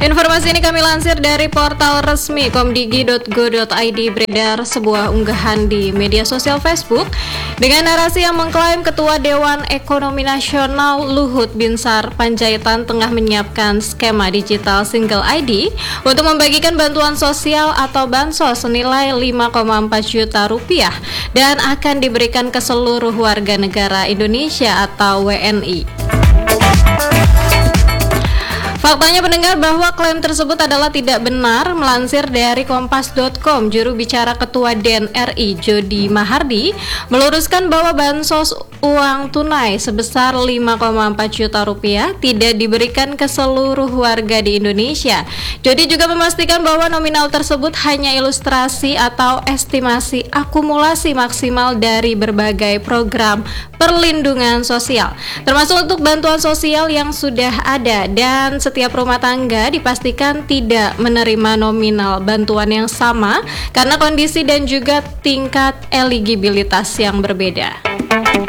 Informasi ini kami lansir dari portal resmi komdigi.go.id. Beredar sebuah unggahan di media sosial Facebook dengan narasi yang mengklaim Ketua Dewan Ekonomi Nasional Luhut Binsar Panjaitan tengah menyiapkan skema digital single ID untuk membagikan bantuan sosial atau bansos senilai 5,4 juta rupiah dan akan diberikan ke seluruh warga negara Indonesia atau WNI. Faktanya pendengar bahwa klaim tersebut adalah tidak benar. Melansir dari kompas.com, juru bicara Ketua DEN RI Jody Mahardi meluruskan bahwa bansos uang tunai sebesar 5,4 juta rupiah tidak diberikan ke seluruh warga di Indonesia. Jody juga memastikan bahwa nominal tersebut hanya ilustrasi atau estimasi akumulasi maksimal dari berbagai program perlindungan sosial, termasuk untuk bantuan sosial yang sudah ada, dan setiap rumah tangga dipastikan tidak menerima nominal bantuan yang sama karena kondisi dan juga tingkat eligibilitas yang berbeda.